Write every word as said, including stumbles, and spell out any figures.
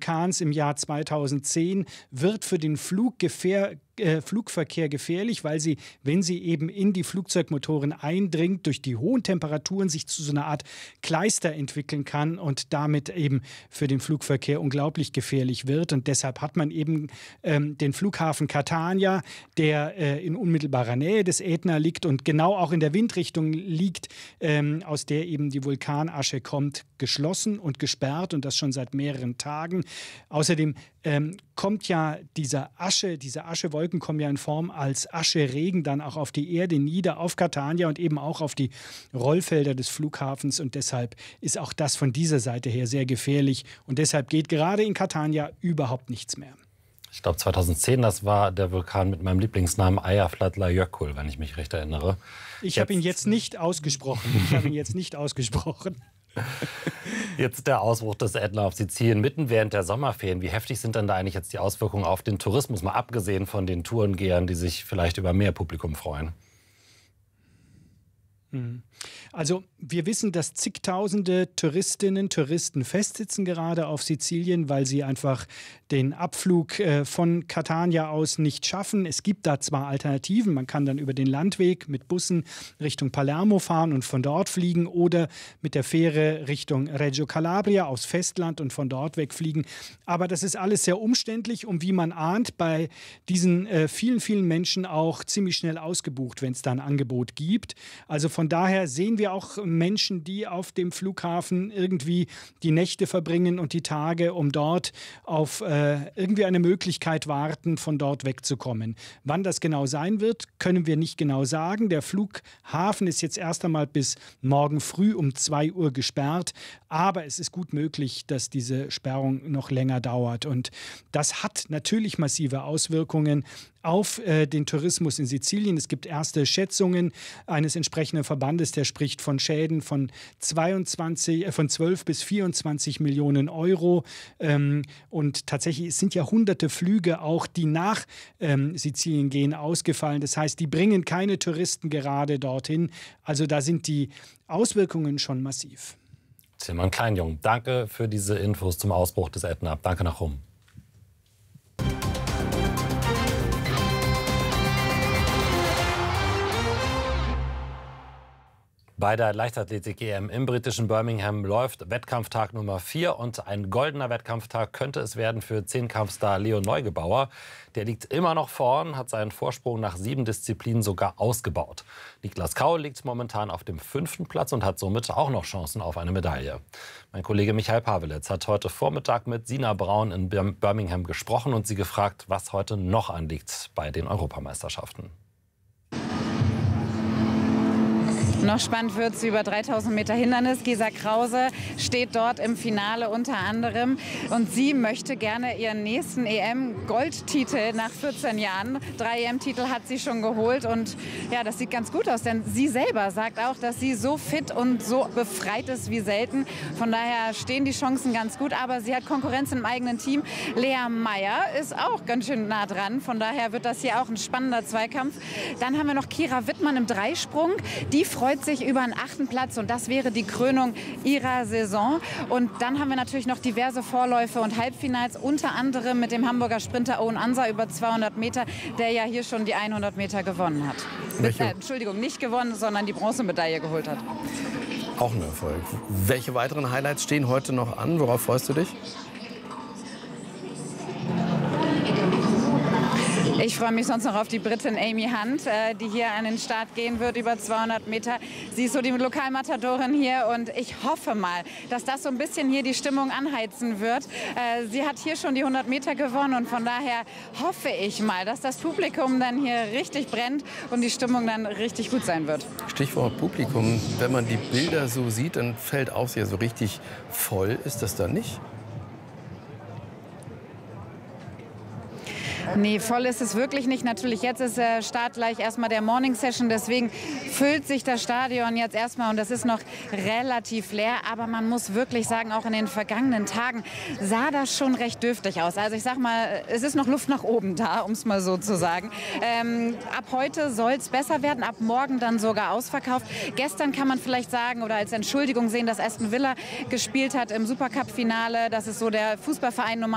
Vulkans im Jahr zweitausendzehn wird für den Fluggefähr Äh, Flugverkehr gefährlich, weil sie, wenn sie eben in die Flugzeugmotoren eindringt, durch die hohen Temperaturen sich zu so einer Art Kleister entwickeln kann und damit eben für den Flugverkehr unglaublich gefährlich wird. Und deshalb hat man eben ähm, den Flughafen Catania, der äh, in unmittelbarer Nähe des Ätna liegt und genau auch in der Windrichtung liegt, ähm, aus der eben die Vulkanasche kommt, geschlossen und gesperrt, und das schon seit mehreren Tagen. Außerdem ähm, kommt ja diese Asche, diese Aschewolken kommen ja in Form als Ascheregen dann auch auf die Erde nieder, auf Catania und eben auch auf die Rollfelder des Flughafens, und deshalb ist auch das von dieser Seite her sehr gefährlich, und deshalb geht gerade in Catania überhaupt nichts mehr. Ich glaube zweitausendzehn, das war der Vulkan mit meinem Lieblingsnamen Eyjafjallajökull, wenn ich mich recht erinnere. Ich habe ihn jetzt nicht ausgesprochen. Ich habe ihn jetzt nicht ausgesprochen. Jetzt der Ausbruch des Ätna auf Sizilien mitten während der Sommerferien. Wie heftig sind denn da eigentlich jetzt die Auswirkungen auf den Tourismus, mal abgesehen von den Tourengehern, die sich vielleicht über mehr Publikum freuen? Also wir wissen, dass zigtausende Touristinnen, Touristen festsitzen gerade auf Sizilien, weil sie einfach den Abflug äh, von Catania aus nicht schaffen. Es gibt da zwar Alternativen, man kann dann über den Landweg mit Bussen Richtung Palermo fahren und von dort fliegen oder mit der Fähre Richtung Reggio Calabria aufs Festland und von dort wegfliegen. Aber das ist alles sehr umständlich und wie man ahnt, bei diesen äh, vielen, vielen Menschen auch ziemlich schnell ausgebucht, wenn es da ein Angebot gibt. Also von daher sehen wir auch Menschen, die auf dem Flughafen irgendwie die Nächte verbringen und die Tage, um dort auf äh, irgendwie eine Möglichkeit warten, von dort wegzukommen. Wann das genau sein wird, können wir nicht genau sagen. Der Flughafen ist jetzt erst einmal bis morgen früh um zwei Uhr gesperrt, aber es ist gut möglich, dass diese Sperrung noch länger dauert. Und das hat natürlich massive Auswirkungen auf äh, den Tourismus in Sizilien. Es gibt erste Schätzungen eines entsprechenden Verbandes, der spricht von Schäden von, zweiundzwanzig, äh, von zwölf bis vierundzwanzig Millionen Euro. Ähm, und tatsächlich sind ja hunderte Flüge auch, die nach ähm, Sizilien gehen, ausgefallen. Das heißt, die bringen keine Touristen gerade dorthin. Also da sind die Auswirkungen schon massiv. Tilman Kleinjung, danke für diese Infos zum Ausbruch des Ätna. Danke nach Rom. Bei der Leichtathletik-E M im britischen Birmingham läuft Wettkampftag Nummer vier und ein goldener Wettkampftag könnte es werden für Zehnkampfstar Leon Neugebauer. Der liegt immer noch vorn, hat seinen Vorsprung nach sieben Disziplinen sogar ausgebaut. Niklas Kaul liegt momentan auf dem fünften Platz und hat somit auch noch Chancen auf eine Medaille. Mein Kollege Michael Pavelitz hat heute Vormittag mit Sina Braun in Birmingham gesprochen und sie gefragt, was heute noch anliegt bei den Europameisterschaften. Noch spannend wird es über dreitausend Meter Hindernis. Gesa Krause steht dort im Finale unter anderem. Und sie möchte gerne ihren nächsten E M-Goldtitel nach vierzehn Jahren. Drei E M-Titel hat sie schon geholt. Und ja, das sieht ganz gut aus. Denn sie selber sagt auch, dass sie so fit und so befreit ist wie selten. Von daher stehen die Chancen ganz gut. Aber sie hat Konkurrenz im eigenen Team. Lea Meyer ist auch ganz schön nah dran. Von daher wird das hier auch ein spannender Zweikampf. Dann haben wir noch Kira Wittmann im Dreisprung. Die freut sich über einen achten Platz und das wäre die Krönung ihrer Saison. Und dann haben wir natürlich noch diverse Vorläufe und Halbfinals, unter anderem mit dem Hamburger Sprinter Owen Ansa über zweihundert Meter, der ja hier schon die hundert Meter gewonnen hat. Welche? Äh, Entschuldigung, nicht gewonnen, sondern die Bronzemedaille geholt hat. Auch ein Erfolg. Welche weiteren Highlights stehen heute noch an? Worauf freust du dich? Ich freue mich sonst noch auf die Britin Amy Hunt, äh, die hier an den Start gehen wird, über zweihundert Meter. Sie ist so die Lokalmatadorin hier und ich hoffe mal, dass das so ein bisschen hier die Stimmung anheizen wird. Äh, sie hat hier schon die hundert Meter gewonnen und von daher hoffe ich mal, dass das Publikum dann hier richtig brennt und die Stimmung dann richtig gut sein wird. Stichwort Publikum. Wenn man die Bilder so sieht, dann fällt auf, ja so richtig voll ist das da nicht? Nee, voll ist es wirklich nicht. Natürlich, jetzt ist der Start gleich erstmal der Morning Session. Deswegen füllt sich das Stadion jetzt erstmal und das ist noch relativ leer. Aber man muss wirklich sagen, auch in den vergangenen Tagen sah das schon recht dürftig aus. Also ich sag mal, es ist noch Luft nach oben da, um es mal so zu sagen. Ähm, ab heute soll es besser werden, ab morgen dann sogar ausverkauft. Gestern kann man vielleicht sagen oder als Entschuldigung sehen, dass Aston Villa gespielt hat im Supercup-Finale. Das ist so der Fußballverein Nummer